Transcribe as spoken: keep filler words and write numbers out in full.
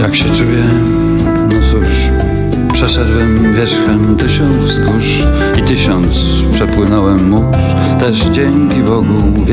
Jak się czuję? No cóż, przeszedłem wierzchem tysiąc wzgórz i tysiąc przepłynąłem mórz. Też dzięki Bogu